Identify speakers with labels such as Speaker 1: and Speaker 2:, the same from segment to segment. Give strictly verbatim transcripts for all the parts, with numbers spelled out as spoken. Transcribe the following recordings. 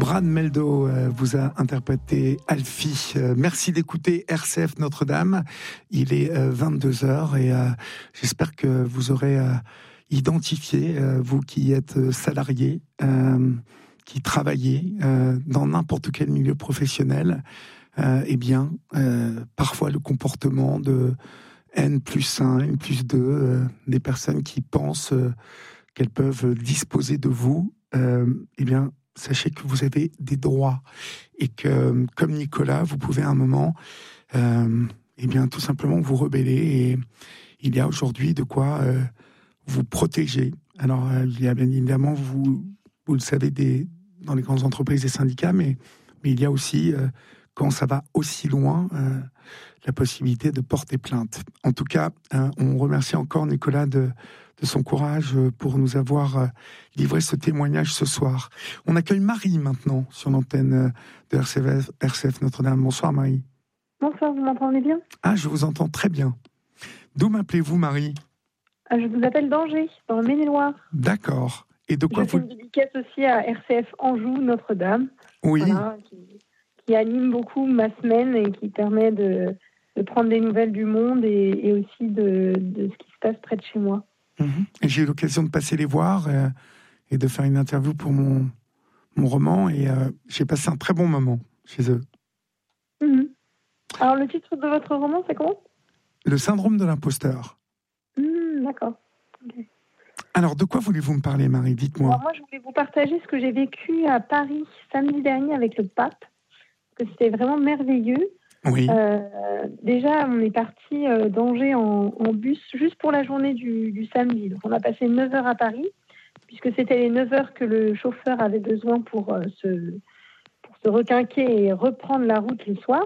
Speaker 1: Brad Mehldau euh, vous a interprété Alfie. Euh, merci d'écouter R C F Notre-Dame. Il est euh, vingt-deux heures et euh, j'espère que vous aurez euh, identifié, euh, vous qui êtes salarié, euh, qui travaillez euh, dans n'importe quel milieu professionnel, euh, eh bien, euh, parfois le comportement de N plus un, N plus deux, euh, des personnes qui pensent euh, qu'elles peuvent disposer de vous, euh, eh bien, sachez que vous avez des droits et que, comme Nicolas, vous pouvez à un moment, euh, eh bien, tout simplement vous rebeller et il y a aujourd'hui de quoi euh, vous protéger. Alors, euh, il y a bien évidemment, vous, vous le savez, des, dans les grandes entreprises et syndicats, mais, mais il y a aussi, euh, quand ça va aussi loin, euh, la possibilité de porter plainte. En tout cas, euh, on remercie encore Nicolas de de son courage pour nous avoir livré ce témoignage ce soir. On accueille Marie maintenant sur l'antenne de R C F, R C F Notre-Dame. Bonsoir Marie.
Speaker 2: Bonsoir, vous m'entendez bien ?
Speaker 1: Ah, je vous entends très bien. D'où m'appelez-vous Marie ?
Speaker 2: Je vous appelle d'Angers, dans le Maine-et-Loire.
Speaker 1: D'accord. Et de quoi
Speaker 2: je
Speaker 1: vous...
Speaker 2: fais une dédicace aussi à R C F Anjou Notre-Dame.
Speaker 1: Oui.
Speaker 2: Voilà, qui, qui anime beaucoup ma semaine et qui permet de, de prendre des nouvelles du monde et, et aussi de, de ce qui se passe près de chez moi.
Speaker 1: Mmh. Et j'ai eu l'occasion de passer les voir euh, et de faire une interview pour mon, mon roman et euh, j'ai passé un très bon moment chez eux.
Speaker 2: Mmh. Alors le titre de votre roman, c'est comment ?
Speaker 1: Le syndrome de l'imposteur.
Speaker 2: Mmh, d'accord. Okay.
Speaker 1: Alors de quoi voulez-vous me parler, Marie ? Dites-moi.
Speaker 2: Alors, moi, je voulais vous partager ce que j'ai vécu à Paris samedi dernier avec le pape, que c'était vraiment merveilleux.
Speaker 1: Oui.
Speaker 2: Euh, déjà, on est parti euh, d'Angers en, en bus juste pour la journée du, du samedi. Donc, on a passé neuf heures à Paris, puisque c'était les neuf heures que le chauffeur avait besoin pour, euh, se, pour se requinquer et reprendre la route le soir.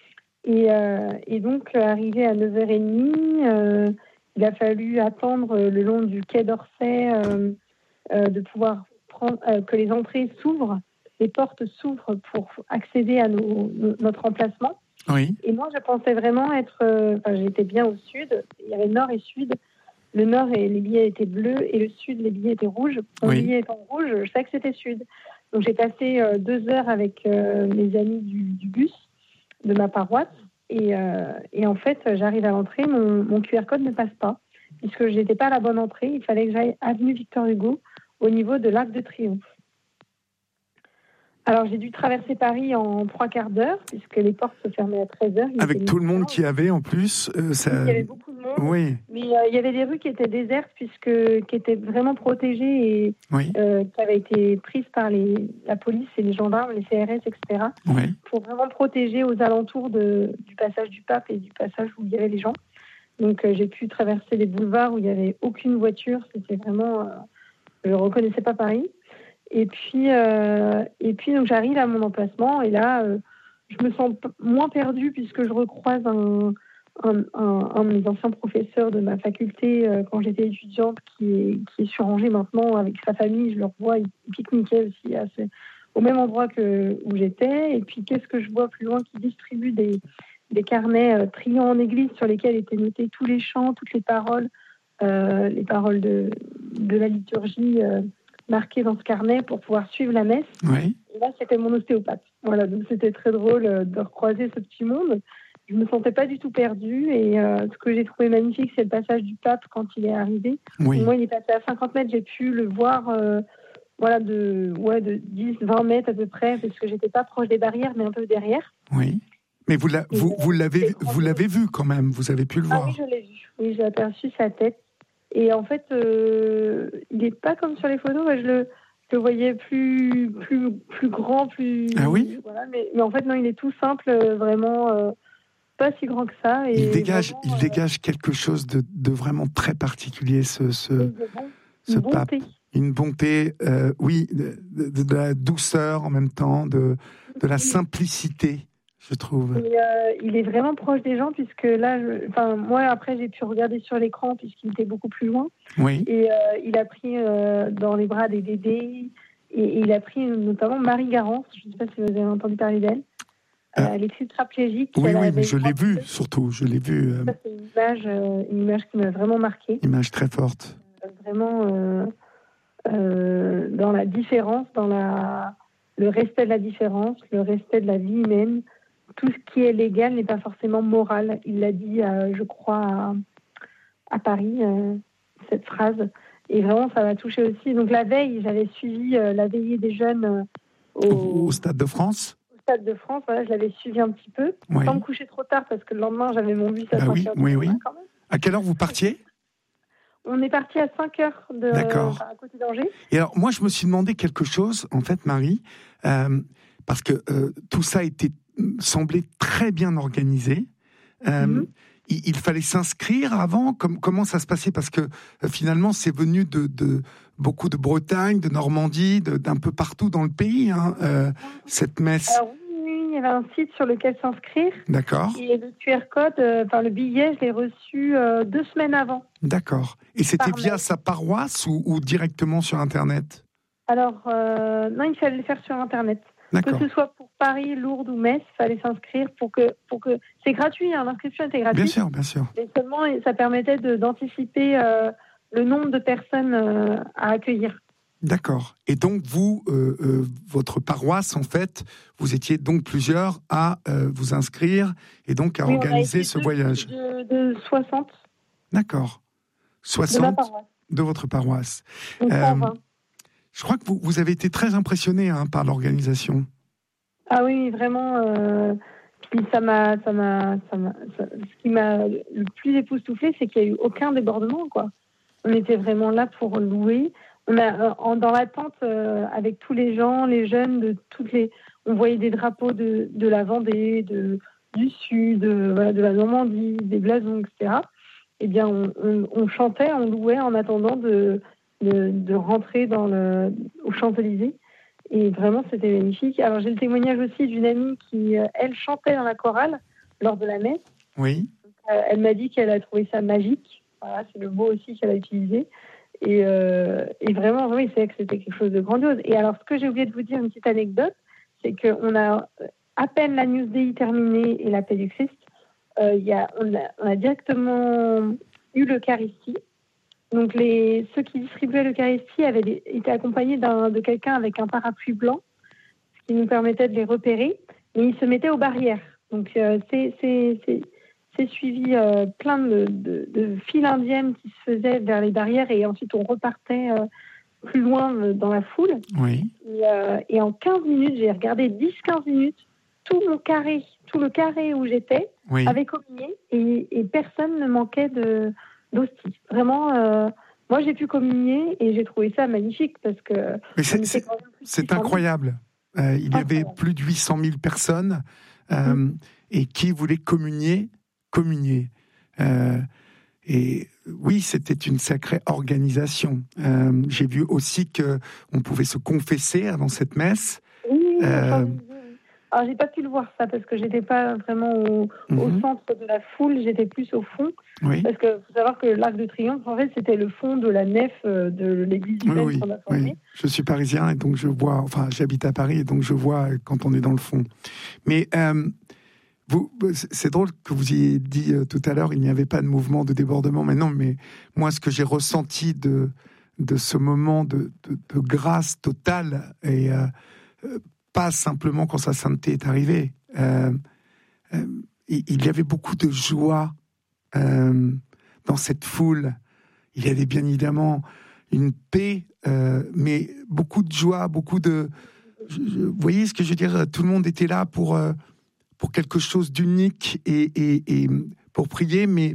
Speaker 2: Et, euh, et donc, arrivé à neuf heures trente, euh, il a fallu attendre le long du quai d'Orsay euh, euh, de pouvoir prendre, euh, que les entrées s'ouvrent, les portes s'ouvrent pour accéder à nos, nos, notre emplacement.
Speaker 1: Oui.
Speaker 2: Et moi, je pensais vraiment être... Euh, enfin, j'étais bien au sud. Il y avait nord et sud. Le nord, et les billets étaient bleus. Et le sud, les billets étaient rouges. Mon
Speaker 1: oui.
Speaker 2: billet étant rouge, je savais que c'était sud. Donc, j'ai passé euh, deux heures avec euh, mes amis du, du bus de ma paroisse. Et, euh, et en fait, j'arrive à l'entrée. Mon, mon Q R code ne passe pas. Puisque je n'étais pas à la bonne entrée. Il fallait que j'aille avenue Victor Hugo au niveau de l'Arc de Triomphe. Alors, j'ai dû traverser Paris en trois quarts d'heure, puisque les portes se fermaient à treize heures.
Speaker 1: Avec tout le monde qu'il y avait, en plus. Euh, ça...
Speaker 2: Il y avait beaucoup de monde.
Speaker 1: Oui.
Speaker 2: Mais euh, il y avait des rues qui étaient désertes, puisque, qui étaient vraiment protégées et
Speaker 1: oui.
Speaker 2: euh, qui avaient été prises par les, la police et les gendarmes, les C R S, et cetera,
Speaker 1: oui.
Speaker 2: pour vraiment protéger aux alentours de, du passage du pape et du passage où il y avait les gens. Donc, euh, j'ai pu traverser les boulevards où il n'y avait aucune voiture. C'était vraiment... Euh, je ne reconnaissais pas Paris. Et puis, euh, et puis donc j'arrive à mon emplacement et là, euh, je me sens p- moins perdue puisque je recroise un, un, un, un de mes anciens professeurs de ma faculté euh, quand j'étais étudiante qui est, qui est sur Angers maintenant avec sa famille. Je le revois, il, il pique-niquait aussi à ce, au même endroit que, où j'étais. Et puis, qu'est-ce que je vois plus loin qui distribue des, des carnets euh, triants en église sur lesquels étaient notés tous les chants, toutes les paroles, euh, les paroles de, de la liturgie euh, marqué dans ce carnet pour pouvoir suivre la messe.
Speaker 1: Oui.
Speaker 2: Et là, c'était mon ostéopathe. Voilà, donc c'était très drôle euh, de recroiser ce petit monde. Je me sentais pas du tout perdue. Et euh, ce que j'ai trouvé magnifique, c'est le passage du pape quand il est arrivé.
Speaker 1: Oui.
Speaker 2: Moi, il est passé à cinquante mètres. J'ai pu le voir euh, voilà, de, ouais, de dix, vingt mètres à peu près, parce que j'étais pas proche des barrières, mais un peu derrière.
Speaker 1: Oui. Mais vous, la, vous, vous, l'avez, vous l'avez vu quand même, vous avez pu le voir.
Speaker 2: Ah oui, je l'ai vu. Oui, j'ai aperçu sa tête. Et en fait, euh, il n'est pas comme sur les photos. Moi, je le, je le voyais plus, plus, plus grand, plus.
Speaker 1: Ah oui.
Speaker 2: Voilà, mais, mais en fait, non, il est tout simple, vraiment euh, pas si grand que ça. Et
Speaker 1: il dégage,
Speaker 2: vraiment,
Speaker 1: il
Speaker 2: euh,
Speaker 1: dégage quelque chose de, de vraiment très particulier, ce, ce,
Speaker 2: de bon,
Speaker 1: ce
Speaker 2: une
Speaker 1: pape.
Speaker 2: bonté.
Speaker 1: Une bonté, euh, oui, de, de, de la douceur en même temps, de, de la simplicité, je trouve.
Speaker 2: Et, euh, il est vraiment proche des gens, puisque là, je, enfin, moi, après, j'ai pu regarder sur l'écran, puisqu'il était beaucoup plus loin.
Speaker 1: Oui.
Speaker 2: Et euh, il a pris euh, dans les bras des bébés, et, et il a pris notamment Marie Garance, je ne sais pas si vous avez entendu parler d'elle. Euh, elle est tétraplégique.
Speaker 1: Oui,
Speaker 2: elle
Speaker 1: oui,
Speaker 2: avait
Speaker 1: mais je l'ai
Speaker 2: une
Speaker 1: vue, surtout, je l'ai vue. Euh,
Speaker 2: Ça, c'est une image, euh, une image qui m'a vraiment marquée.
Speaker 1: Image très forte.
Speaker 2: Euh, vraiment euh, euh, dans la différence, dans la, le respect de la différence, le respect de la vie humaine. Tout ce qui est légal n'est pas forcément moral. Il l'a dit, euh, je crois, à, à Paris, euh, cette phrase. Et vraiment, ça m'a touchée aussi. Donc la veille, j'avais suivi euh, la veillée des jeunes euh,
Speaker 1: au... au Stade de France.
Speaker 2: Au Stade de France, voilà, je l'avais suivi un petit peu, oui. Sans me coucher trop tard, parce que le lendemain, j'avais mon bus à bah cinq heures.
Speaker 1: Oui, oui, oui. Quand même. À quelle heure vous partiez ?
Speaker 2: On est parti à cinq heures de,
Speaker 1: D'accord.
Speaker 2: à côté d'Angers.
Speaker 1: Et alors, moi, je me suis demandé quelque chose, en fait, Marie, euh, parce que euh, tout ça était, semblait très bien organisé. Euh, mm-hmm. il, il fallait s'inscrire avant. Comme, comment ça se passait ? Parce que euh, finalement, c'est venu de, de beaucoup de Bretagne, de Normandie, de, d'un peu partout dans le pays, hein, euh, cette messe.
Speaker 2: Alors, oui, il y avait un site sur lequel s'inscrire.
Speaker 1: D'accord.
Speaker 2: Et le Q R code, euh, enfin le billet, je l'ai reçu euh, deux semaines avant.
Speaker 1: D'accord. Et c'était via mail. Sa paroisse ou, ou directement sur Internet ?
Speaker 2: Alors, euh, non, il fallait le faire sur Internet.
Speaker 1: D'accord.
Speaker 2: Que ce soit pour Paris, Lourdes ou Metz, il fallait s'inscrire pour que, pour que... C'est gratuit, hein, l'inscription était gratuite.
Speaker 1: Bien sûr, bien sûr.
Speaker 2: Mais seulement, ça permettait de, d'anticiper euh, le nombre de personnes euh, à accueillir.
Speaker 1: D'accord. Et donc, vous, euh, euh, votre paroisse, en fait, vous étiez donc plusieurs à euh, vous inscrire et donc à
Speaker 2: oui,
Speaker 1: organiser
Speaker 2: on a
Speaker 1: ce
Speaker 2: de,
Speaker 1: voyage.
Speaker 2: De, de soixante.
Speaker 1: D'accord. soixante
Speaker 2: de,
Speaker 1: de votre paroisse.
Speaker 2: Donc, euh, cent vingt.
Speaker 1: Je crois que vous, vous avez été très impressionné hein, par l'organisation.
Speaker 2: Ah oui, vraiment. Euh, puis ça m'a, ça m'a, ça m'a, ça, ce qui m'a le plus époustouflé, c'est qu'il n'y a eu aucun débordement, quoi. On était vraiment là pour louer. On a, en, dans l'attente, euh, avec tous les gens, les jeunes de toutes les, on voyait des drapeaux de, de la Vendée, de, du Sud, de, voilà, de la Normandie, des blasons, et cetera. Eh bien, on, on, on chantait, on louait en attendant de, de, de rentrer dans le, aux Champs-Élysées. Et vraiment, c'était magnifique. Alors, j'ai le témoignage aussi d'une amie qui, euh, elle, chantait dans la chorale lors de la messe.
Speaker 1: Oui.
Speaker 2: Donc, euh, elle m'a dit qu'elle a trouvé ça magique. Voilà, c'est le mot aussi qu'elle a utilisé. Et, euh, et vraiment, oui, c'est vrai que c'était quelque chose de grandiose. Et alors, ce que j'ai oublié de vous dire, une petite anecdote, c'est qu'on a à peine la News Day terminée et la paix du Christ, euh, y a, on, a, on a directement eu l'Eucharistie. Donc, les, ceux qui distribuaient l'Eucharistie avaient été accompagnés d'un, de quelqu'un avec un parapluie blanc, ce qui nous permettait de les repérer, mais ils se mettaient aux barrières. Donc, euh, c'est, c'est, c'est, c'est suivi euh, plein de, de, de files indiennes qui se faisaient vers les barrières et ensuite on repartait euh, plus loin euh, dans la foule.
Speaker 1: Oui.
Speaker 2: Et, euh, et en quinze minutes, j'ai regardé dix à quinze minutes, tout mon carré, tout le carré où j'étais oui. avait communié et, et personne ne manquait de... d'hostie. Vraiment, euh, moi j'ai pu communier et j'ai trouvé ça magnifique parce que...
Speaker 1: Mais c'est, c'est, c'est incroyable. Euh, il y avait plus de huit cent mille personnes euh, mmh. et qui voulaient communier, communier. Euh, et oui, c'était une sacrée organisation. Euh, j'ai vu aussi qu'on pouvait se confesser avant cette messe.
Speaker 2: Oui, euh, alors, j'ai pas pu le voir ça parce que j'étais pas vraiment au, mm-hmm. au centre de la foule, j'étais plus au fond.
Speaker 1: Oui.
Speaker 2: Parce que faut savoir que l'Arc de Triomphe, en fait, c'était le fond de la nef de l'église du
Speaker 1: oui, oui,
Speaker 2: qu'on a formée.
Speaker 1: Oui. Je suis parisien et donc je vois, enfin, j'habite à Paris et donc je vois quand on est dans le fond. Mais euh, vous, c'est drôle que vous ayez dit euh, tout à l'heure, il n'y avait pas de mouvement de débordement. Mais non, mais moi, ce que j'ai ressenti de de ce moment de, de, de grâce totale et euh, pas simplement quand sa sainteté est arrivée. Euh, euh, il y avait beaucoup de joie euh, dans cette foule. Il y avait bien évidemment une paix, euh, mais beaucoup de joie, beaucoup de... Je, je, vous voyez ce que je veux dire ? Tout le monde était là pour, euh, pour quelque chose d'unique et, et, et pour prier, mais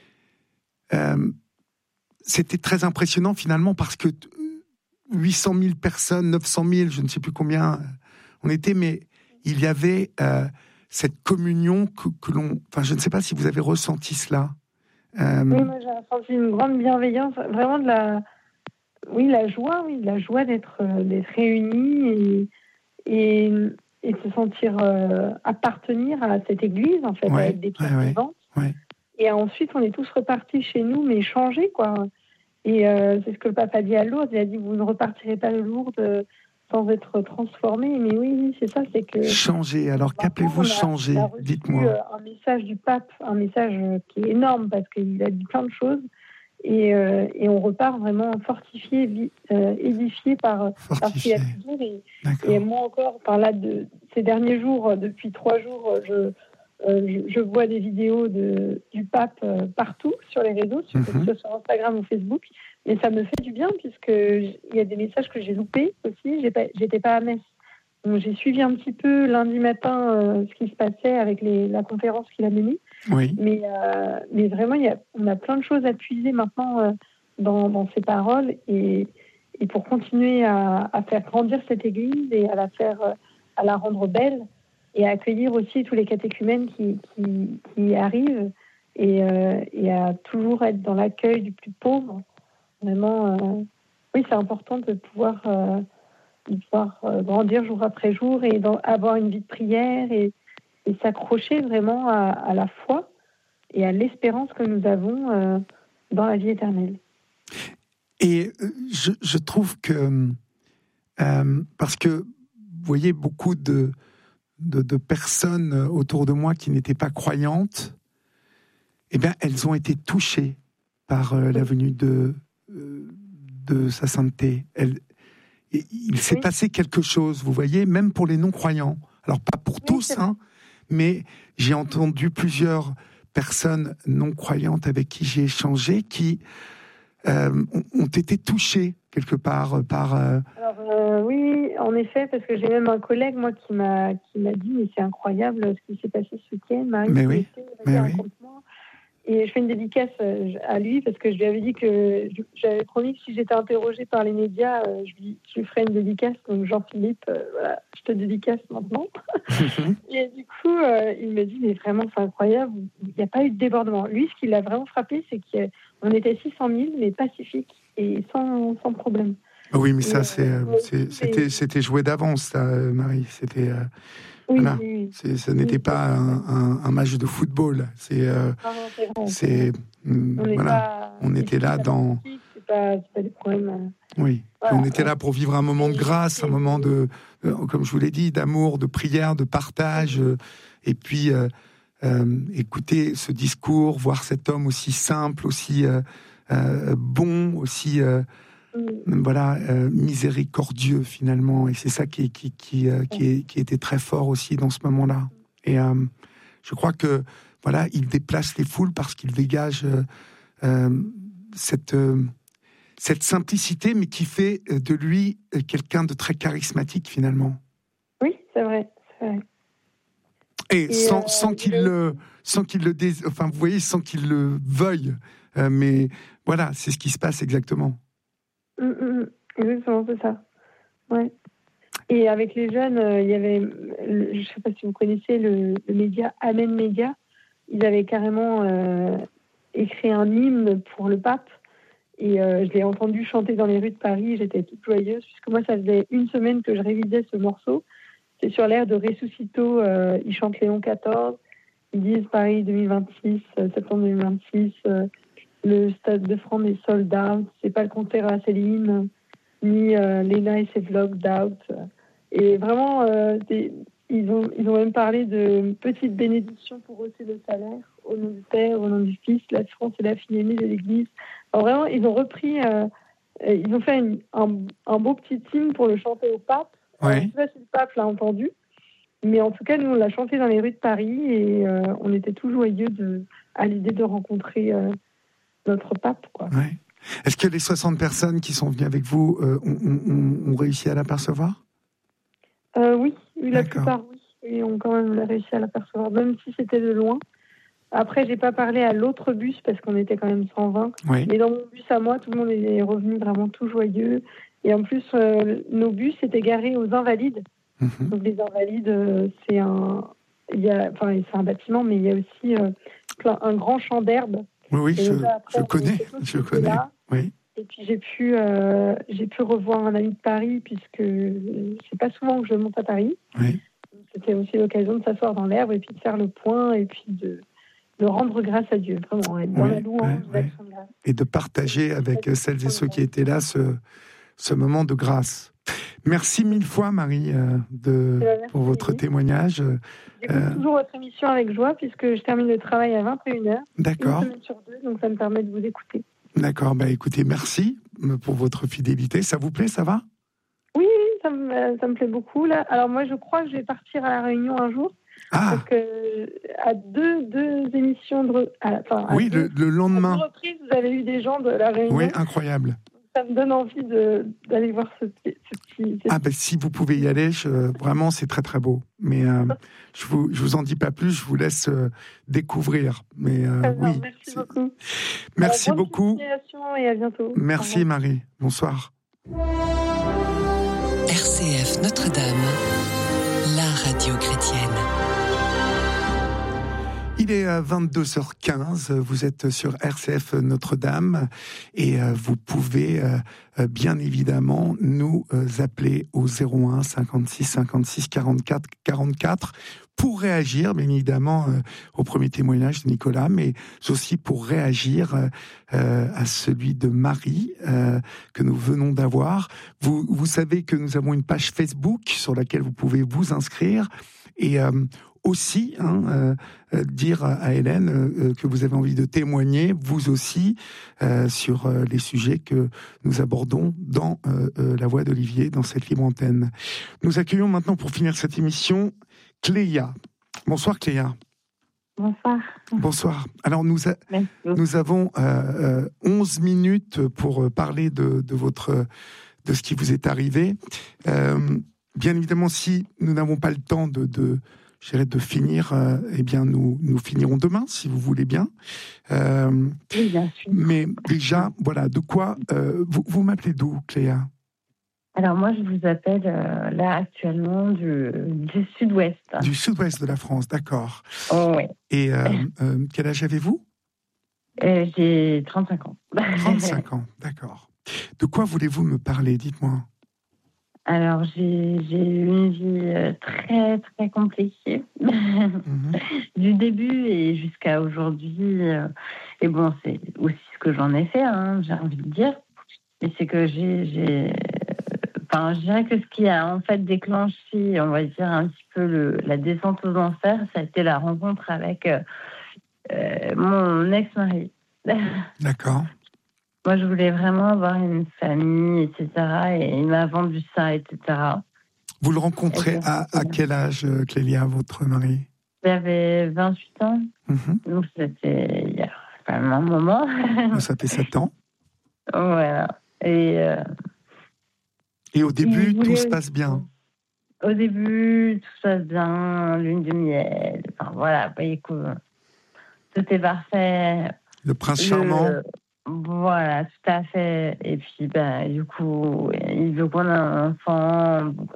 Speaker 1: euh, c'était très impressionnant finalement parce que huit cent mille personnes, neuf cent mille, je ne sais plus combien... on était, mais il y avait euh, cette communion que, que l'on... Enfin, je ne sais pas si vous avez ressenti cela.
Speaker 2: Euh... Oui, moi j'ai ressenti une grande bienveillance, vraiment de la... Oui, la joie, oui, la joie d'être, euh, d'être réunis et, et, et de se sentir euh, appartenir à cette église, en fait,
Speaker 1: ouais,
Speaker 2: avec des pierres
Speaker 1: ouais,
Speaker 2: vivantes.
Speaker 1: Ouais.
Speaker 2: Et ensuite, on est tous repartis chez nous, mais changés, quoi. Et euh, c'est ce que le pape a dit à Lourdes, il a dit, vous ne repartirez pas de Lourdes... Euh, sans être transformé, mais oui, c'est ça, c'est que...
Speaker 1: Changer, alors qu'appelez-vous changer ? Dites-moi.
Speaker 2: Un message du pape, un message qui est énorme, parce qu'il a dit plein de choses, Et, euh, et on repart vraiment fortifié, vi- euh, édifié par, par ce qu'il y a pu dire. Et, et moi encore, par là, de, ces derniers jours, depuis trois jours, je, euh, je, je vois des vidéos de, du pape euh, partout sur les réseaux, sur, mm-hmm. que ce soit sur Instagram ou Facebook. Et ça me fait du bien, puisqu'il y a des messages que j'ai loupés aussi. J'ai pas, j'étais pas à Metz. Donc, j'ai suivi un petit peu lundi matin euh, ce qui se passait avec les, la conférence qu'il a menée.
Speaker 1: Oui.
Speaker 2: Mais, euh, mais vraiment, il y a, on a plein de choses à puiser maintenant euh, dans, dans ces paroles et, et pour continuer à, à faire grandir cette Église et à la faire, euh, à la rendre belle et à accueillir aussi tous les catéchumènes qui, qui, qui arrivent et, euh, et à toujours être dans l'accueil du plus pauvre. Vraiment, euh, oui, c'est important de pouvoir... Euh, de pouvoir euh, grandir jour après jour et dans, avoir une vie de prière et, et s'accrocher vraiment à, à la foi et à l'espérance que nous avons euh, dans la vie éternelle.
Speaker 1: Et je, je trouve que, euh, parce que, vous voyez, beaucoup de, de, de personnes autour de moi qui n'étaient pas croyantes, eh bien, elles ont été touchées par euh, la venue de, euh, de sa sainteté. Elles, il s'est oui. passé quelque chose, vous voyez, même pour les non-croyants. Alors, pas pour oui, tous, hein, mais j'ai entendu plusieurs personnes non-croyantes avec qui j'ai échangé qui euh, ont, ont été touchées quelque part par... Euh...
Speaker 2: Alors, euh, oui, en effet, parce que j'ai même un collègue, moi, qui m'a, qui m'a dit, mais c'est incroyable ce qui s'est passé ce week-end, Marie.
Speaker 1: Mais oui, mais oui.
Speaker 2: Et je fais une dédicace à lui parce que je lui avais dit que j'avais promis que si j'étais interrogée par les médias, je lui, je lui ferais une dédicace. Donc Jean-Philippe, euh, voilà, je te dédicace maintenant. Et du coup, euh, il me dit, mais vraiment, c'est incroyable, il n'y a pas eu de débordement. Lui, ce qui l'a vraiment frappé, c'est qu'on était six cent mille, mais pacifiques et sans, sans problème.
Speaker 1: Oui, mais et ça, c'est, euh, c'est, c'était, et... c'était joué d'avance, ça, Marie. C'était... Euh...
Speaker 2: Oui,
Speaker 1: voilà.
Speaker 2: oui, oui.
Speaker 1: C'est, ce n'était oui, pas un, un, un match de football. C'est, euh,
Speaker 2: non, non, c'est, vrai,
Speaker 1: c'est on, voilà. Pas, on était là dans.
Speaker 2: C'est pas, c'est pas des problèmes.
Speaker 1: Oui. Voilà, on était ouais. là pour vivre un moment de grâce, un moment de, euh, comme je vous l'ai dit, d'amour, de prière, de partage. Euh, et puis, euh, euh, écouter ce discours, voir cet homme aussi simple, aussi euh, euh, bon, aussi. Euh, Mm. Voilà, euh, miséricordieux finalement, et c'est ça qui qui qui euh, qui, est, qui était très fort aussi dans ce moment-là. Et euh, je crois que voilà, il déplace les foules parce qu'il dégage euh, euh, cette euh, cette simplicité, mais qui fait de lui quelqu'un de très charismatique finalement.
Speaker 2: Oui, c'est vrai, c'est vrai.
Speaker 1: Et, et sans euh, sans qu'il le euh, sans qu'il le dé... enfin vous voyez, sans qu'il le veuille, euh, mais voilà, c'est ce qui se passe exactement.
Speaker 2: Mmh, mmh, exactement, c'est ça. Ouais. Et avec les jeunes, euh, il y avait, je ne sais pas si vous connaissez le, le média Amen Média, ils avaient carrément euh, écrit un hymne pour le pape. Et euh, je l'ai entendu chanter dans les rues de Paris, j'étais toute joyeuse, puisque moi, ça faisait une semaine que je révisais ce morceau. C'est sur l'air de Ressuscito, euh, ils chantent Léon quatorze, ils disent Paris deux mille vingt-six, euh, septembre deux mille vingt-six, euh, le Stade de France est sold out, c'est pas le concert à Céline, ni euh, Léna et ses vlogs d'out. Et vraiment, euh, des, ils, ont, ils ont même parlé de petite bénédiction pour hausser le salaire, au nom du Père, au nom du Fils, la France et la fille aimée de l'Église. Alors vraiment, ils ont repris, euh, ils ont fait une, un, un beau petit hymne pour le chanter au pape.
Speaker 1: Ouais.
Speaker 2: Alors, je ne sais pas si le pape l'a entendu, mais en tout cas, nous, on l'a chanté dans les rues de Paris et euh, on était tout joyeux de, à l'idée de rencontrer euh, notre pape, quoi.
Speaker 1: Ouais. Est-ce que les soixante personnes qui sont venues avec vous euh, ont, ont, ont réussi à l'apercevoir ?
Speaker 2: euh, Oui, la D'accord. plupart, oui. Et ont quand même réussi à l'apercevoir, même si c'était de loin. Après, j'ai pas parlé à l'autre bus parce qu'on était quand même cent vingt.
Speaker 1: Oui.
Speaker 2: Mais dans mon bus à moi, tout le monde est revenu vraiment tout joyeux. Et en plus, euh, nos bus étaient garés aux Invalides. Mmh. Donc les Invalides, euh, c'est un, il y a, enfin, c'est un bâtiment, mais il y a aussi euh, plein, un grand champ d'herbe.
Speaker 1: Oui, oui, je, là, après, je connais, je connais. Là. Oui.
Speaker 2: Et puis j'ai pu, euh, j'ai pu revoir un ami de Paris puisque c'est pas souvent que je monte à Paris.
Speaker 1: Oui.
Speaker 2: Donc, c'était aussi l'occasion de s'asseoir dans l'herbe et puis de faire le point et puis de, de rendre grâce à Dieu, vraiment, être dans oui, la louange,
Speaker 1: oui, oui. De grâce. Et de partager avec celles et ceux qui étaient là ce, ce moment de grâce. Merci mille fois, Marie, euh, de, pour votre témoignage.
Speaker 2: J'écoute euh, toujours votre émission avec joie, puisque je termine le travail à vingt et une heures.
Speaker 1: D'accord.
Speaker 2: Une semaine sur deux, donc ça me permet de vous écouter.
Speaker 1: D'accord, bah écoutez, merci pour votre fidélité. Ça vous plaît, ça va?
Speaker 2: Oui, ça me, ça me plaît beaucoup. Là. Alors moi, je crois que je vais partir à La Réunion un jour.
Speaker 1: Ah.
Speaker 2: Parce que à deux, deux émissions, de, à, enfin, à
Speaker 1: oui,
Speaker 2: deux,
Speaker 1: le, le lendemain.
Speaker 2: À deux reprises, vous avez eu des gens de La Réunion.
Speaker 1: Oui, incroyable.
Speaker 2: Ça me donne envie de, d'aller voir ce, ce petit... Ce
Speaker 1: ah ben, si vous pouvez y aller, je, vraiment, c'est très très beau. Mais euh, je vous, je vous en dis pas plus, je vous laisse euh, découvrir. Mais euh, oui.
Speaker 2: Merci c'est... beaucoup.
Speaker 1: Merci
Speaker 2: Alors,
Speaker 1: beaucoup.
Speaker 2: Et à bientôt.
Speaker 1: Merci Marie. Bonsoir.
Speaker 3: R C F Notre-Dame, la radio chrétienne.
Speaker 1: Il est vingt-deux heures quinze, vous êtes sur R C F Notre-Dame et vous pouvez bien évidemment nous appeler au zéro un cinquante-six cinquante-six quarante-quatre quarante-quatre pour réagir, bien évidemment, au premier témoignage de Nicolas, mais aussi pour réagir à celui de Marie que nous venons d'avoir. Vous, vous savez que nous avons une page Facebook sur laquelle vous pouvez vous inscrire et aussi hein, euh, dire à Hélène euh, que vous avez envie de témoigner, vous aussi, euh, sur euh, les sujets que nous abordons dans euh, euh, La Voix d'Olivier, dans cette libre antenne. Nous accueillons maintenant, pour finir cette émission, Cléa. Bonsoir Cléa.
Speaker 2: Bonsoir.
Speaker 1: Bonsoir. Alors nous, a, nous avons euh, euh, onze minutes pour parler de, de, votre, de ce qui vous est arrivé. Euh, bien évidemment, si nous n'avons pas le temps de... de Je dirais de finir, euh, eh bien, nous, nous finirons demain, si vous voulez bien. Euh,
Speaker 2: oui, bien sûr.
Speaker 1: Mais déjà, voilà, de quoi... Euh, vous vous m'appelez d'où, Cléa?
Speaker 4: Alors, moi, je vous appelle euh, là, actuellement, du, du sud-ouest.
Speaker 1: Du sud-ouest de la France, d'accord.
Speaker 4: Oh, oui.
Speaker 1: Et euh, euh, quel âge avez-vous?
Speaker 4: euh, J'ai trente-cinq ans.
Speaker 1: trente-cinq ans, d'accord. De quoi voulez-vous me parler? Dites-moi.
Speaker 4: Alors, j'ai, j'ai eu une vie très, très compliquée, mm-hmm. du début et jusqu'à aujourd'hui. Et bon, c'est aussi ce que j'en ai fait, hein, j'ai envie de dire. Et c'est que j'ai, j'ai... Enfin, je dirais que ce qui a en fait déclenché, on va dire, un petit peu le, la descente aux enfers, ça a été la rencontre avec euh, mon ex-mari.
Speaker 1: D'accord.
Speaker 4: Moi, je voulais vraiment avoir une famille, et cetera. Et il m'a vendu ça, et cetera.
Speaker 1: Vous le rencontrez à, à quel âge, Clélia, votre mari?
Speaker 4: J'avais vingt-huit ans. Mm-hmm. Donc, c'était il y a quand même un moment.
Speaker 1: Ça fait sept ans.
Speaker 4: Voilà. Et, euh,
Speaker 1: et au début, tout se passe bien?
Speaker 4: Au début, tout se passe bien. Lune de miel. Enfin, voilà. Écoute, tout est parfait.
Speaker 1: Le prince charmant.
Speaker 4: Le... Voilà, tout à fait. Et puis, ben, du coup, il veut qu'on ait un enfant, donc,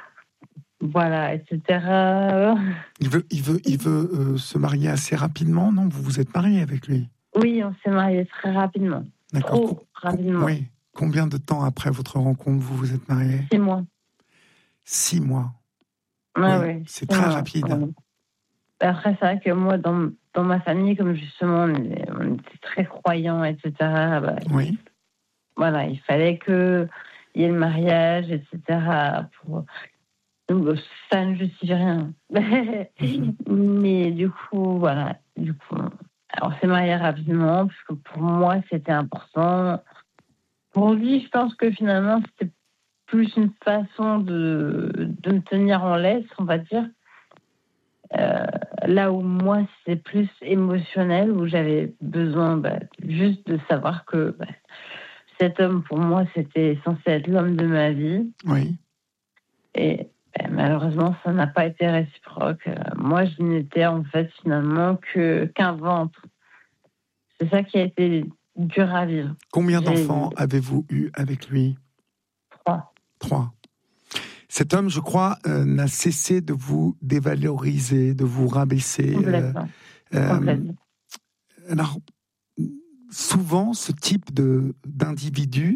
Speaker 4: voilà, et cetera.
Speaker 1: Il veut, il veut, il veut euh, se marier assez rapidement, non? Vous vous êtes marié avec lui?
Speaker 4: Oui, on s'est marié très rapidement.
Speaker 1: D'accord.
Speaker 4: Trop com- rapidement.
Speaker 1: Oui. Combien de temps après votre rencontre vous vous êtes mariés?
Speaker 4: Six mois.
Speaker 1: Six mois.
Speaker 4: Ah,
Speaker 1: oui,
Speaker 4: oui,
Speaker 1: c'est très mois. rapide.
Speaker 4: Oui. Après, c'est vrai que moi, dans, dans ma famille, comme justement, on était très croyants, et cetera. Bah,
Speaker 1: oui.
Speaker 4: Voilà, il fallait qu'il y ait le mariage, et cetera. Pour... Donc, ça ne justifie rien. mm-hmm. Mais du coup, voilà. Du coup, on s'est mariés rapidement, parce que pour moi, c'était important. Pour lui, je pense que finalement, c'était plus une façon de, de me tenir en laisse, on va dire. Euh, là où moi c'est plus émotionnel, où j'avais besoin bah, juste de savoir que bah, cet homme pour moi c'était censé être l'homme de ma vie.
Speaker 1: Oui.
Speaker 4: Et bah, malheureusement ça n'a pas été réciproque. Euh, moi je n'étais en fait finalement que qu'un ventre. C'est ça qui a été dur à vivre.
Speaker 1: Combien
Speaker 4: J'ai...
Speaker 1: d'enfants avez-vous eu avec lui?
Speaker 4: Trois.
Speaker 1: Trois. Cet homme, je crois, euh, n'a cessé de vous dévaloriser, de vous rabaisser.
Speaker 4: Complètement. Euh, Complètement.
Speaker 1: Euh, alors, souvent, ce type de, d'individu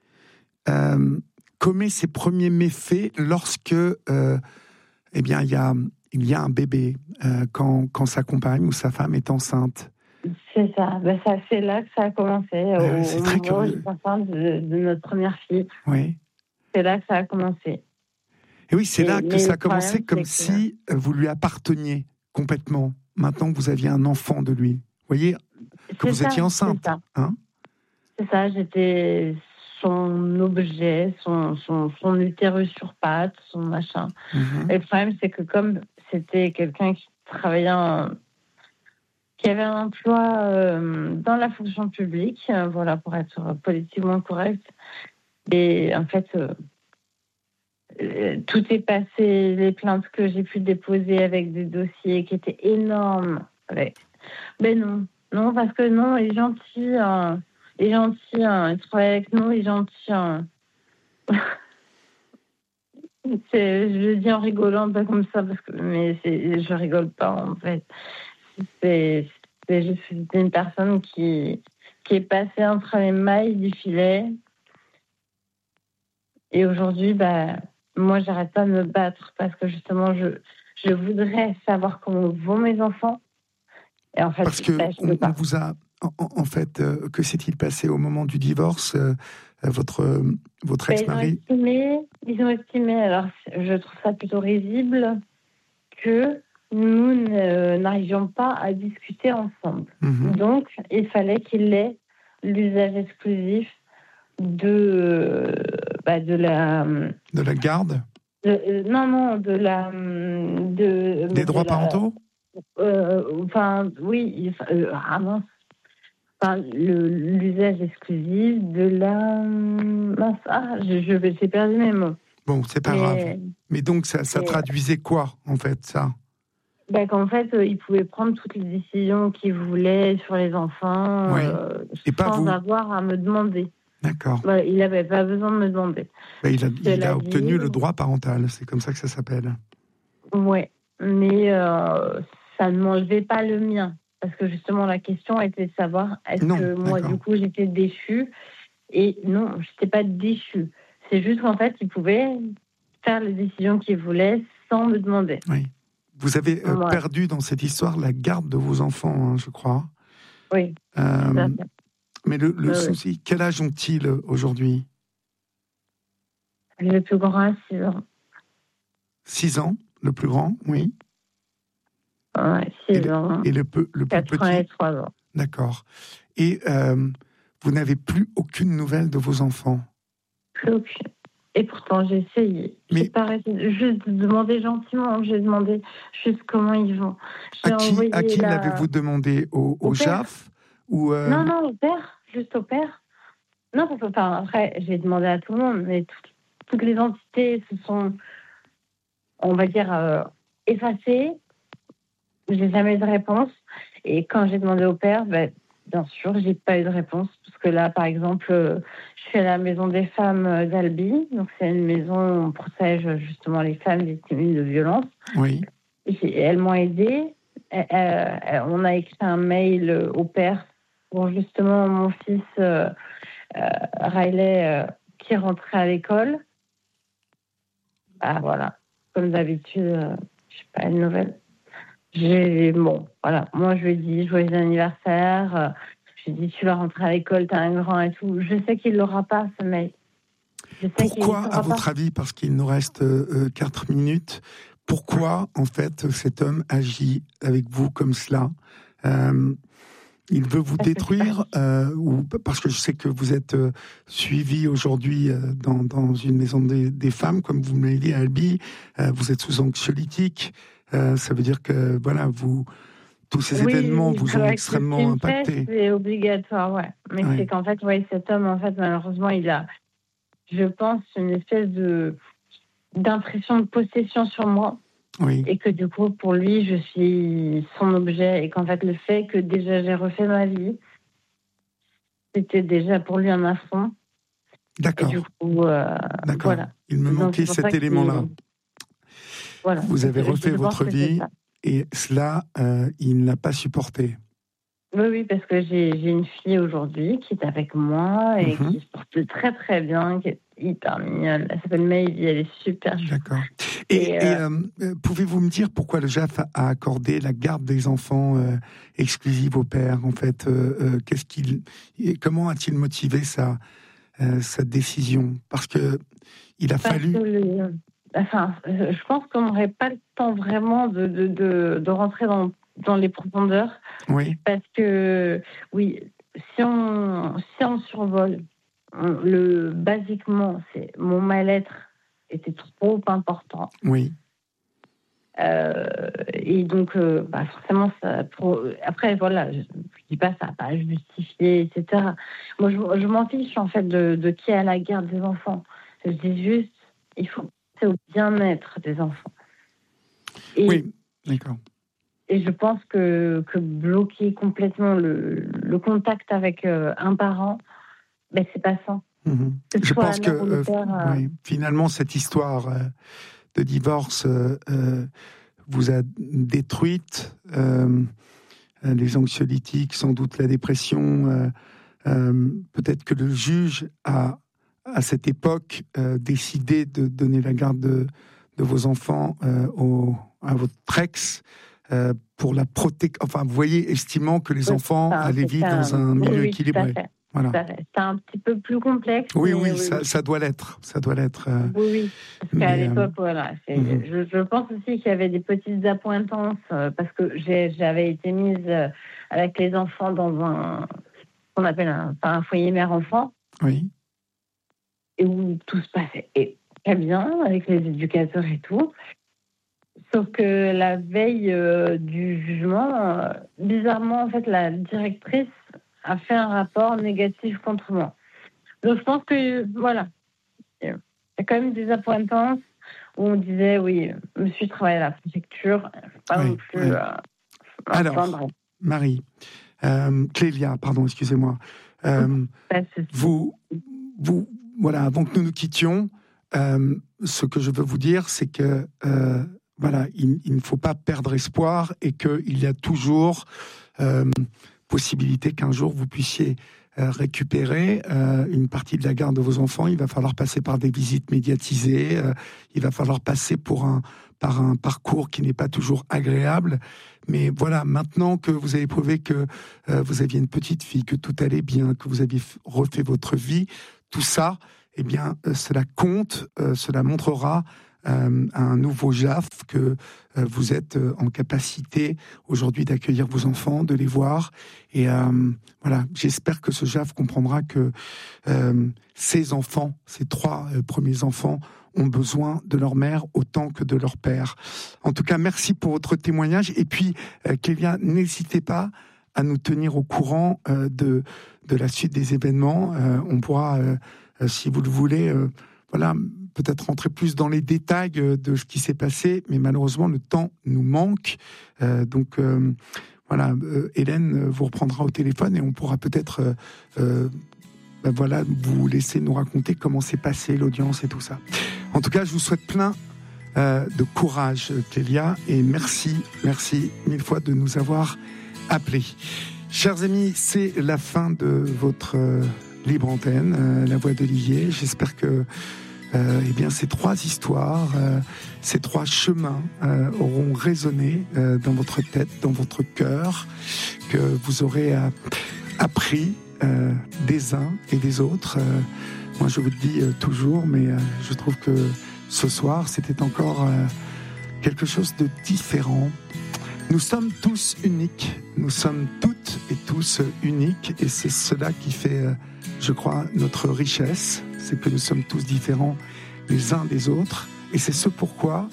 Speaker 1: euh, commet ses premiers méfaits lorsque, euh, eh bien, il y a, il y a un bébé, euh, quand, quand sa compagne ou sa femme est enceinte.
Speaker 4: C'est ça. Ben, ça c'est là que ça a commencé.
Speaker 1: Euh,
Speaker 4: au,
Speaker 1: c'est
Speaker 4: au
Speaker 1: très
Speaker 4: moment
Speaker 1: curieux.
Speaker 4: De, de notre première fille.
Speaker 1: Oui.
Speaker 4: C'est là que ça a commencé.
Speaker 1: Et oui, c'est
Speaker 4: et,
Speaker 1: là que ça a commencé, comme
Speaker 4: que...
Speaker 1: si vous lui apparteniez complètement. Maintenant que vous aviez un enfant de lui. Vous voyez, que
Speaker 4: c'est
Speaker 1: vous
Speaker 4: ça,
Speaker 1: étiez enceinte.
Speaker 4: C'est ça.
Speaker 1: Hein
Speaker 4: c'est ça, j'étais son objet, son, son, son utérus sur pattes, son machin.
Speaker 1: Mhm.
Speaker 4: Et le problème, c'est que comme c'était quelqu'un qui travaillait, en- qui avait un emploi euh, dans la fonction publique, euh, voilà, pour être politiquement correct, et en fait, euh, euh, tout est passé, les plaintes que j'ai pu déposer avec des dossiers qui étaient énormes. Ouais. Ben non, non, parce que non, il est gentil, hein. Il est gentil, hein. Il travaille avec nous, il est gentil, hein. C'est, je le dis en rigolant, pas comme ça, parce que, mais c'est, je rigole pas, en fait. C'est, c'est juste c'est une personne qui, qui est passée entre les mailles du filet. Et aujourd'hui, bah, moi, j'arrête pas de me battre parce que justement, je, je voudrais savoir comment vont mes enfants. Et en fait,
Speaker 1: Parce que
Speaker 4: bah, je
Speaker 1: on,
Speaker 4: peux
Speaker 1: on
Speaker 4: pas.
Speaker 1: vous a, en, en fait, euh, que s'est-il passé au moment du divorce euh, euh, votre, euh, votre
Speaker 4: Bah, ils ont
Speaker 1: ex-mari?
Speaker 4: estimé, ils ont estimé, alors je trouve ça plutôt risible, que nous ne- n'arrivions pas à discuter ensemble.
Speaker 1: Mhm.
Speaker 4: Donc, il fallait qu'il ait l'usage exclusif de, bah, de la...
Speaker 1: De la garde?
Speaker 4: de- euh, non, non, de la... De,
Speaker 1: Des
Speaker 4: de
Speaker 1: droits
Speaker 4: la-
Speaker 1: parentaux?
Speaker 4: euh, enfin, oui, il fa- euh, ah mince. Enfin, le- l'usage exclusif de la... mince, ah, je, je, j'ai perdu mes mots.
Speaker 1: Bon, c'est pas grave.
Speaker 4: Mais,
Speaker 1: Mais donc, ça, ça
Speaker 4: mais,
Speaker 1: traduisait quoi, en fait, ça?
Speaker 4: bah, qu'en fait, euh, il pouvait prendre toutes les décisions qu'il voulait sur les enfants
Speaker 1: Oui.
Speaker 4: euh,
Speaker 1: Et pas
Speaker 4: sans
Speaker 1: vous?
Speaker 4: avoir à me demander.
Speaker 1: D'accord.
Speaker 4: Voilà, il n'avait pas besoin de me demander.
Speaker 1: Ben, il a, il
Speaker 4: Cela
Speaker 1: a obtenu
Speaker 4: dit,
Speaker 1: le droit parental, c'est comme ça que ça s'appelle.
Speaker 4: ouais, mais euh, ça ne m'enlevait pas le mien. Parce que justement, la question était de savoir est-ce
Speaker 1: Non,
Speaker 4: que moi,
Speaker 1: d'accord.
Speaker 4: du coup, j'étais déchue. Et non, je n'étais pas déchue. C'est juste qu'en fait, il pouvait faire les décisions qu'il voulait sans me demander.
Speaker 1: Oui. Vous avez euh,
Speaker 4: Ouais.
Speaker 1: perdu dans cette histoire la garde de vos enfants, hein, je crois.
Speaker 4: Oui,
Speaker 1: Euh,
Speaker 4: tout à fait.
Speaker 1: mais le, le
Speaker 4: Oui, oui.
Speaker 1: souci, quel âge ont-ils aujourd'hui?
Speaker 4: Le plus grand a six ans.
Speaker 1: Six ans, le plus grand, oui.
Speaker 4: Ouais,
Speaker 1: Et
Speaker 4: six
Speaker 1: le,
Speaker 4: ans.
Speaker 1: et le, peu- le plus
Speaker 4: quatre ans et
Speaker 1: petit?
Speaker 4: trois ans.
Speaker 1: D'accord. Et euh, vous n'avez plus aucune nouvelle de vos enfants?
Speaker 4: Plus aucune. Et pourtant, j'ai essayé.
Speaker 1: Mais-
Speaker 4: J'ai pas arrêté de juste demander gentiment. J'ai demandé juste comment ils vont. J'ai
Speaker 1: À qui,
Speaker 4: envoyé
Speaker 1: à qui
Speaker 4: la...
Speaker 1: l'avez-vous demandé? Au, au
Speaker 4: Au
Speaker 1: J A F ou, euh,
Speaker 4: Non, non, au père. Juste au père. Non, parce que, enfin, après, j'ai demandé à tout le monde, mais toutes, toutes les entités se sont, on va dire, euh, effacées. J'ai jamais eu de réponse. Et quand j'ai demandé au père, ben, bien sûr, j'ai pas eu de réponse. Parce que là, par exemple, euh, je suis à la maison des femmes d'Albi. Donc, c'est une maison où on protège justement les femmes victimes de violences.
Speaker 1: Oui.
Speaker 4: Et elles m'ont aidée. Euh, euh, on a écrit un mail au père pour justement mon fils euh, euh, Riley euh, qui rentrait à l'école. Ah, voilà. Comme d'habitude, euh, je sais pas, une nouvelle. J'ai, bon, voilà. Moi, je lui ai dit, joyeux anniversaire. Euh, je lui ai dit, tu vas rentrer à l'école, t'es un grand et tout. Je sais qu'il l'aura pas, ce mail. Je sais
Speaker 1: Pourquoi,
Speaker 4: qu'il
Speaker 1: à
Speaker 4: l'aura
Speaker 1: votre
Speaker 4: pas.
Speaker 1: avis, parce qu'il nous reste euh, quatre minutes, pourquoi, en fait, cet homme agit avec vous comme cela? euh, Il veut vous
Speaker 4: Parce que
Speaker 1: détruire euh, ou parce que je sais que vous êtes euh, suivi aujourd'hui euh, dans, dans une maison des, des femmes, comme vous me l'avez dit à Albi, euh, vous êtes sous anxiolytique, euh, ça veut dire que voilà, vous tous ces
Speaker 4: Oui,
Speaker 1: événements vous ont
Speaker 4: avec
Speaker 1: extrêmement
Speaker 4: ce qu'il me fait,
Speaker 1: impacté.
Speaker 4: c'est obligatoire, ouais. Mais
Speaker 1: Ouais.
Speaker 4: c'est qu'en fait, ouais, cet homme, en fait, malheureusement, il a, je pense, une espèce de d'impression de possession sur moi.
Speaker 1: Oui,
Speaker 4: Et que du coup, pour lui, je suis son objet. Et qu'en fait, le fait que déjà j'ai refait ma vie, c'était déjà pour lui un affront. Et
Speaker 1: d'accord,
Speaker 4: du coup, euh,
Speaker 1: d'accord.
Speaker 4: voilà.
Speaker 1: Il me
Speaker 4: Donc,
Speaker 1: manquait
Speaker 4: c'est pour
Speaker 1: cet
Speaker 4: ça qu'il-
Speaker 1: élément-là.
Speaker 4: Voilà.
Speaker 1: Vous avez
Speaker 4: Je
Speaker 1: refait
Speaker 4: pense
Speaker 1: votre
Speaker 4: que c'est
Speaker 1: vie
Speaker 4: ça.
Speaker 1: et cela, euh, il ne l'a pas supporté.
Speaker 4: Oui, oui, parce que j'ai j'ai une fille aujourd'hui qui est avec moi et
Speaker 1: Mhm.
Speaker 4: qui se porte très très bien, qui est hyper mignonne. Elle s'appelle Maëlie, elle est super chouette.
Speaker 1: D'accord. Et,
Speaker 4: Et,
Speaker 1: et,
Speaker 4: euh,
Speaker 1: euh, pouvez-vous me dire pourquoi le J A F a accordé la garde des enfants euh, exclusive au père? En fait, euh, euh, qu'est-ce qu'il, et comment a-t-il motivé sa euh, sa décision? Parce que il a
Speaker 4: parce
Speaker 1: fallu.
Speaker 4: que le- enfin, euh, je pense qu'on n'aurait pas le temps vraiment de, de, de, de rentrer dans, dans les profondeurs.
Speaker 1: Oui.
Speaker 4: Parce que, oui, si on, si on survole, on, le, basiquement, c'est mon mal-être était trop important.
Speaker 1: Oui.
Speaker 4: Euh, et donc, euh, bah, forcément, ça, pour... après, voilà, je ne dis pas ça, pas justifier, et cetera. Moi, je, je m'en fiche, en fait, de, de qui a la garde des enfants. Je dis juste, il faut penser au bien-être des enfants. Et,
Speaker 1: oui, d'accord.
Speaker 4: Et je pense que, que bloquer complètement le, le contact avec euh, un parent, ben, c'est pas ça.
Speaker 1: Mmh. Je pense que euh,
Speaker 4: père, euh...
Speaker 1: oui, finalement, cette histoire euh, de divorce euh, euh, vous a détruite, euh, les anxiolytiques, sans doute la dépression. Euh, euh, peut-être que le juge a, à cette époque, euh, décidé de donner la garde de, de vos enfants euh, au, à votre ex euh, pour la protection. Enfin, vous voyez, estimant que les
Speaker 4: oui,
Speaker 1: enfants
Speaker 4: ça,
Speaker 1: allaient vivre
Speaker 4: un...
Speaker 1: dans un milieu
Speaker 4: oui,
Speaker 1: équilibré.
Speaker 4: Voilà. C'est un petit peu plus complexe.
Speaker 1: Oui, oui,
Speaker 4: oui,
Speaker 1: ça,
Speaker 4: oui,
Speaker 1: ça doit l'être. Ça doit l'être. Euh,
Speaker 4: oui, oui. Parce qu'à mais, l'époque, euh... voilà. Mm-hmm. Je, je pense aussi qu'il y avait des petites appointances euh, parce que j'ai, j'avais été mise euh, avec les enfants dans un, qu'on appelle un, un foyer mère-enfant.
Speaker 1: Oui.
Speaker 4: Et où tout se passait très bien avec les éducateurs et tout. Sauf que la veille euh, du jugement, euh, bizarrement, en fait, la directrice a fait un rapport négatif contre moi. Donc, je pense que, voilà, il y a quand même des appointances où on disait, oui, monsieur travaille à la préfecture, pas
Speaker 1: oui,
Speaker 4: non plus...
Speaker 1: oui.
Speaker 4: Euh,
Speaker 1: Alors, Marie, euh, Clélia, pardon, excusez-moi, euh, vous, vous, voilà, avant que nous nous quittions, euh, ce que je veux vous dire, c'est que, euh, voilà, il, il ne faut pas perdre espoir et qu'il y a toujours... Euh, possibilité qu'un jour vous puissiez euh, récupérer euh, une partie de la garde de vos enfants. Il va falloir passer par des visites médiatisées, euh, il va falloir passer pour un, par un parcours qui n'est pas toujours agréable. Mais voilà, maintenant que vous avez prouvé que euh, vous aviez une petite fille, que tout allait bien, que vous aviez refait votre vie, tout ça, eh bien, euh, cela compte, euh, cela montrera Euh, à un nouveau J A F que euh, vous êtes euh, en capacité aujourd'hui d'accueillir vos enfants, de les voir. Et euh, voilà, j'espère que ce J A F comprendra que euh, ces enfants, ces trois euh, premiers enfants, ont besoin de leur mère autant que de leur père. En tout cas, merci pour votre témoignage. Et puis, euh, Clélia, n'hésitez pas à nous tenir au courant euh, de, de la suite des événements. Euh, on pourra, euh, euh, si vous le voulez, euh, voilà, peut-être rentrer plus dans les détails de ce qui s'est passé, mais malheureusement, le temps nous manque. Euh, donc, euh, voilà, euh, Hélène vous reprendra au téléphone et on pourra peut-être euh, euh, ben voilà, vous laisser nous raconter comment s'est passée l'audience et tout ça. En tout cas, je vous souhaite plein euh, de courage, Clélia, et merci, merci mille fois de nous avoir appelés. Chers amis, c'est la fin de votre euh, libre antenne, euh, La Voix d'Olivier. J'espère que Euh, eh bien, ces trois histoires, euh, ces trois chemins euh, auront résonné euh, dans votre tête, dans votre cœur, que vous aurez euh, appris euh, des uns et des autres. Euh, moi, je vous le dis euh, toujours, mais euh, je trouve que ce soir, c'était encore euh, quelque chose de différent. Nous sommes tous uniques, nous sommes toutes et tous uniques, et c'est cela qui fait, euh, je crois, notre richesse. C'est que nous sommes tous différents les uns des autres. Et c'est ce pourquoi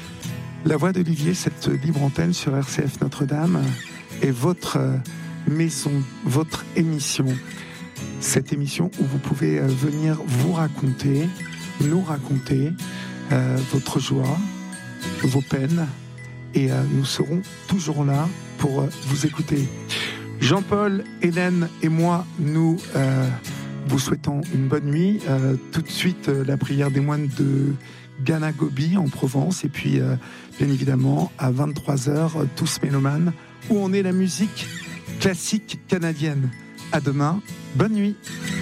Speaker 1: La Voix d'Olivier, cette libre antenne sur R C F Notre-Dame, est votre maison, votre émission. Cette émission où vous pouvez venir vous raconter, nous raconter euh, votre joie, vos peines. Et euh, nous serons toujours là pour vous écouter. Jean-Paul, Hélène et moi, nous... Euh, vous souhaitons une bonne nuit. Euh, tout de suite, euh, la prière des moines de Ganagobi en Provence. Et puis, euh, bien évidemment, à vingt-trois heures, euh, Tous Mélomanes, où on est la musique classique canadienne. À demain. Bonne nuit.